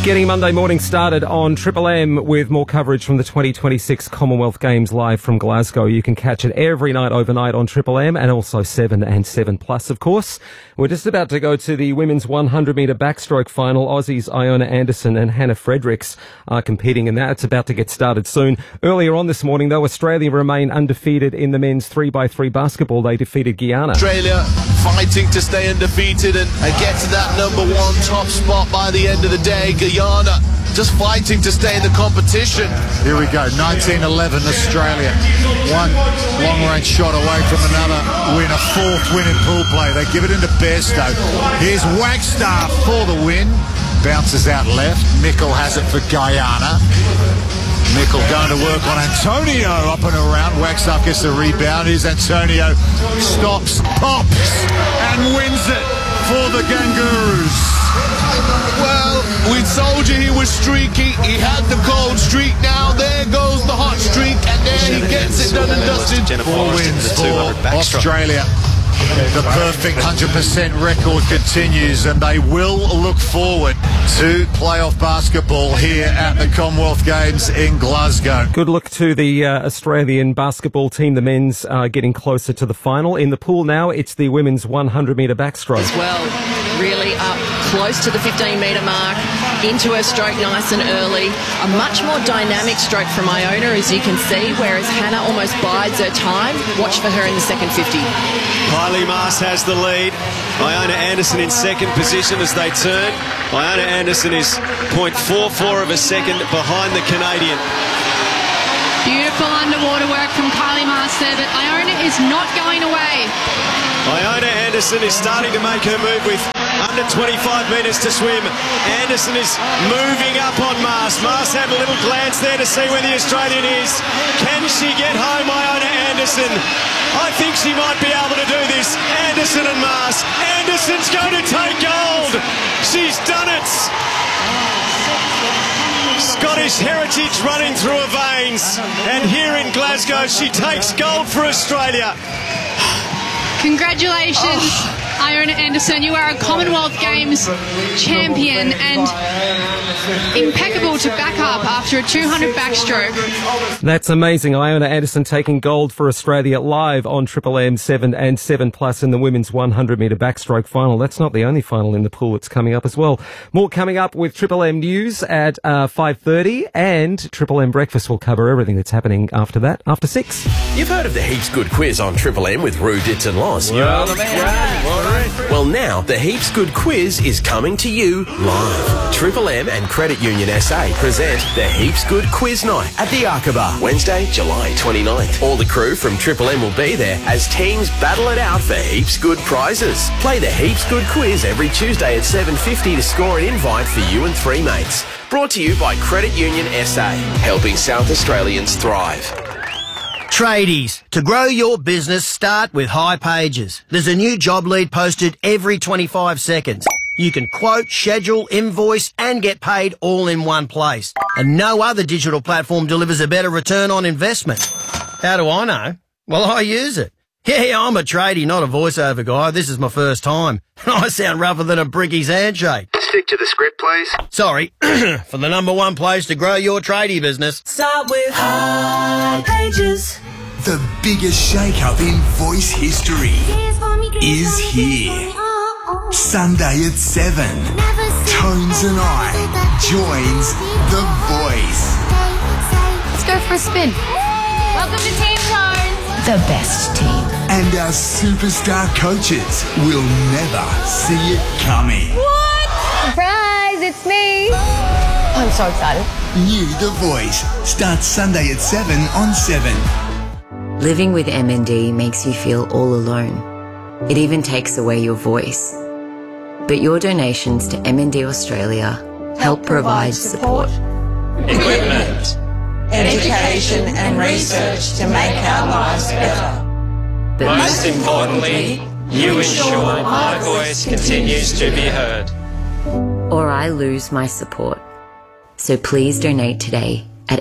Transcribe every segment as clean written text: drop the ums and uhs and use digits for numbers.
Getting Monday morning started on Triple M with more coverage from the 2026 Commonwealth Games live from Glasgow. You can catch it every night overnight on Triple M and also 7 and 7 Plus, of course. We're just about to go to the women's 100-metre backstroke final. Aussies Iona Anderson and Hannah Fredericks are competing in that. It's about to get started soon. Earlier on this morning, though, Australia remain undefeated in the men's 3x3 basketball. They defeated Guyana. Australia fighting to stay undefeated and get to that number one top spot by the end of the day. Guyana just fighting to stay in the competition. Here we go, 1911 Australia. One long-range shot away from another win, a fourth win in pool play. They give it into Bairstow. Here's Wagstaff for the win. Bounces out left. Mickle has it for Guyana. Mickle going to work on Antonio up and around. Wagstaff gets the rebound. Here's Antonio. Stops, pops, and wins it for the Kangaroos. Well, we told you he was streaky. He had the cold streak. Now there goes the hot streak, and there he gets it done and dusted. 4 wins for Australia. The perfect 100% record continues, and they will look forward to playoff basketball here at the Commonwealth Games in Glasgow. Good look to the Australian basketball team. The men's getting closer to the final. In the pool now, it's the women's 100-metre backstroke. As well, really up close to the 15-metre mark, into her stroke nice and early. A much more dynamic stroke from Iona, as you can see, whereas Hannah almost bides her time. Watch for her in the second 50. Kylie Maas has the lead. Iona Anderson in second position as they turn. Iona Anderson is 0.44 of a second behind the Canadian. Beautiful underwater work from Kylie Maas there, but Iona is not going away. Iona Anderson is starting to make her move with under 25 metres to swim. Anderson is moving up on Maas. Maas had a little glance there to see where the Australian is. Can she get home, Iona Anderson? I think she might be able to do this. Anderson and Maas. Anderson's going to take gold. She's done it. Scottish heritage running through her veins. And here in Glasgow, she takes gold for Australia. Congratulations, Iona Anderson. You are a Commonwealth Games champion and impeccable to back up after a 200 backstroke. That's amazing. Iona Anderson taking gold for Australia live on Triple M 7 and 7 Plus in the women's 100-metre backstroke final. That's not the only final in the pool that's coming up as well. More coming up with Triple M News at 5:30, and Triple M Breakfast will cover everything that's happening after that, after 6. You've heard of the Heaps Good Quiz on Triple M with Roo, Ditz and Loz. Well, now the Heaps Good Quiz is coming to you live. Triple M and Credit Union SA present the Heaps Good Quiz Night at the Arkaba, Wednesday, July 29th. All the crew from Triple M will be there as teams battle it out for heaps good prizes. Play the Heaps Good Quiz every Tuesday at 7:50 to score an invite for you and 3 mates. Brought to you by Credit Union SA, helping South Australians thrive. Tradies, to grow your business, start with High Pages. There's a new job lead posted every 25 seconds. You can quote, schedule, invoice and get paid all in one place. And no other digital platform delivers a better return on investment. How do I know? Well, I use it. Yeah, I'm a tradie, not a voiceover guy. This is my first time. I sound rougher than a bricky's handshake. Stick to the script, please. Sorry, for the number one place to grow your tradie business. Start with High Pages. The biggest shake-up in voice history is here. Sunday at 7, Tones and I joins The Voice. Let's go for a spin. Welcome to Team Tones. The best team. And our superstar coaches will never see it coming. What? Surprise, it's me. I'm so excited. New The Voice starts Sunday at 7 on 7. Living with MND makes you feel all alone. It even takes away your voice. But your donations to MND Australia help provide support. Equipment, education and research to make our lives better. But most importantly, you ensure my voice continues to be heard. Or I lose my support. So please donate today at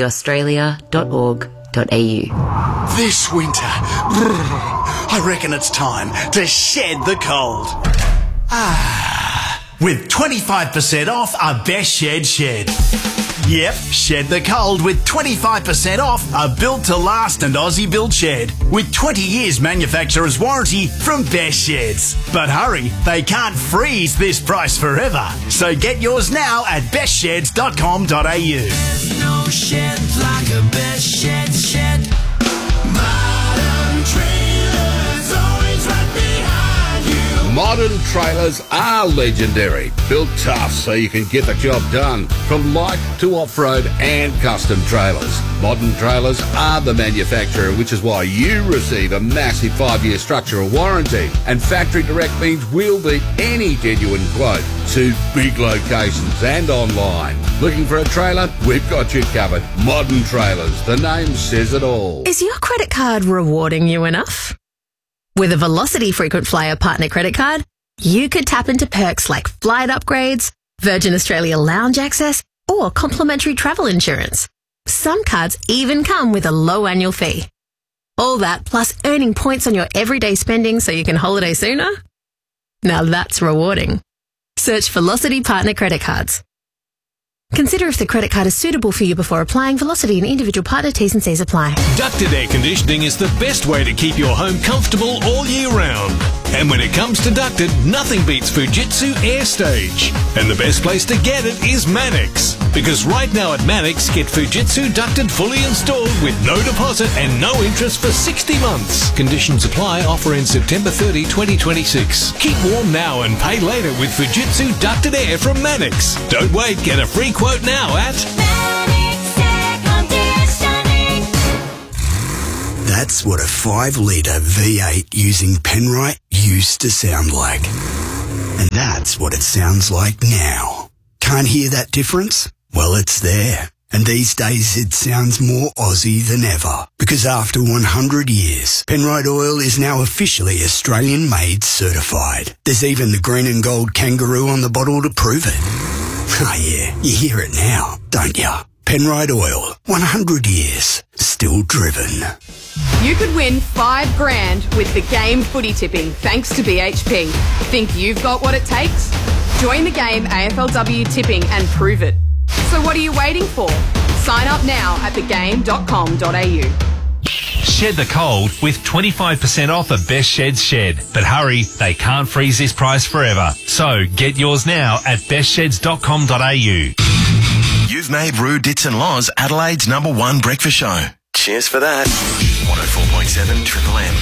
mndaustralia.org.au. This winter, I reckon it's time to shed the cold. with 25% off a Best Shed. Yep, shed the cold with 25% off a built-to-last and Aussie-built shed with 20 years manufacturer's warranty from Best Sheds. But hurry, they can't freeze this price forever. So get yours now at bestsheds.com.au. No shed like a Best Shed. Modern Trailers, always right behind you. Modern Trailers are legendary. Built tough so you can get the job done. From light to off-road and custom trailers. Modern Trailers are the manufacturer, which is why you receive a massive 5-year structural warranty. And factory direct means we'll beat any genuine quote. To big locations and online. Looking for a trailer? We've got you covered. Modern Trailers. The name says it all. Is your credit card rewarding you enough? With a Velocity Frequent Flyer Partner Credit Card, you could tap into perks like flight upgrades, Virgin Australia lounge access, or complimentary travel insurance. Some cards even come with a low annual fee. All that plus earning points on your everyday spending so you can holiday sooner? Now that's rewarding. Search Velocity Partner Credit Cards. Consider if the credit card is suitable for you before applying. Velocity and individual partner T's and C's apply. Ducted air conditioning is the best way to keep your home comfortable all year round. And when it comes to ducted, nothing beats Fujitsu AirStage. And the best place to get it is Mannix. Because right now at Mannix, get Fujitsu ducted fully installed with no deposit and no interest for 60 months. Conditions apply. Offer ends September 30, 2026. Keep warm now and pay later with Fujitsu ducted air from Mannix. Don't wait. Get a free quote now at That's what a 5-litre V8 using Penrite used to sound like. And that's what it sounds like now. Can't hear that difference? Well, it's there. And these days it sounds more Aussie than ever. Because after 100 years, Penrite Oil is now officially Australian-made certified. There's even the green and gold kangaroo on the bottle to prove it. Oh yeah, you hear it now, don't ya? Penrite Oil, 100 years, still driven. You could win $5,000 with the game footy tipping thanks to BHP. Think you've got what it takes? Join the game AFLW tipping and prove it. So what are you waiting for? Sign up now at thegame.com.au. Shed the cold with 25% off a Best Sheds shed. But hurry, they can't freeze this price forever. So get yours now at bestsheds.com.au. You've made Roo Dits and Loz Adelaide's #1 breakfast show. Cheers for that. 104.7 Triple M.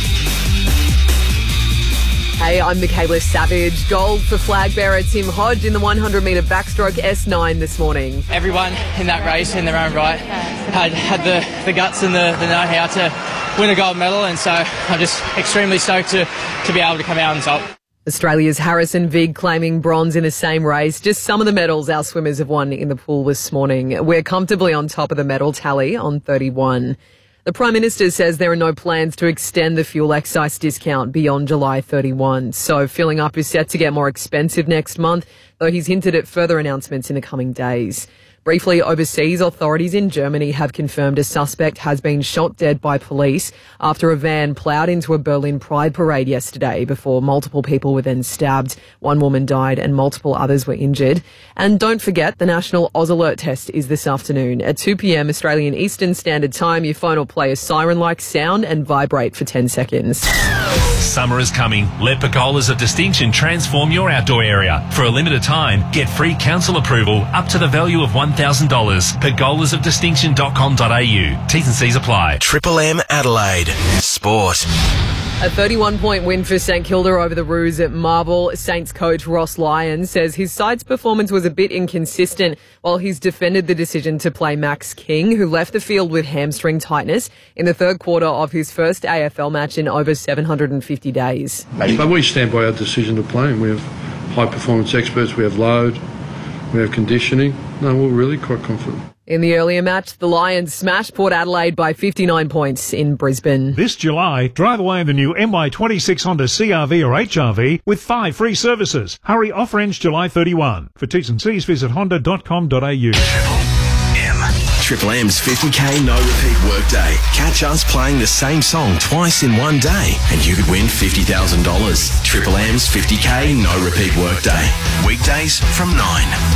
Hey, I'm Michaela Savage. Gold for flag bearer Tim Hodge in the 100-metre backstroke S9 this morning. Everyone in that race in their own right had the guts and the know-how to win a gold medal, and so I'm just extremely stoked to be able to come out on top. Australia's Harrison Vig claiming bronze in the same race. Just some of the medals our swimmers have won in the pool this morning. We're comfortably on top of the medal tally on 31. The Prime Minister says there are no plans to extend the fuel excise discount beyond July 31. So filling up is set to get more expensive next month, though he's hinted at further announcements in the coming days. Briefly, overseas authorities in Germany have confirmed a suspect has been shot dead by police after a van ploughed into a Berlin Pride parade yesterday before multiple people were then stabbed. One woman died and multiple others were injured. And don't forget, the National Oz Alert test is this afternoon. At 2 p.m. Australian Eastern Standard Time, your phone will play a siren-like sound and vibrate for 10 seconds. Summer is coming. Let Pergolas of Distinction transform your outdoor area. For a limited time, get free council approval up to the value of $1,000. Pergolasofdistinction.com.au. T's and C's apply. Triple M Adelaide. Sport. A 31-point win for St Kilda over the Roos at Marble. Saints coach Ross Lyons says his side's performance was a bit inconsistent while he's defended the decision to play Max King, who left the field with hamstring tightness in the third quarter of his first AFL match in over 750 days. But we stand by our decision to play him. We have high-performance experts, we have load, we have conditioning. No, we're really quite confident. In the earlier match, the Lions smashed Port Adelaide by 59 points in Brisbane. This July, drive away in the new MY26 Honda CR-V or HR-V with 5 free services. Hurry, offer ends July 31. For T's and C's, visit honda.com.au. Triple M's 50k no repeat workday. Catch us playing the same song twice in one day and you could win $50,000. Triple M's 50k no repeat workday. Weekdays from 9.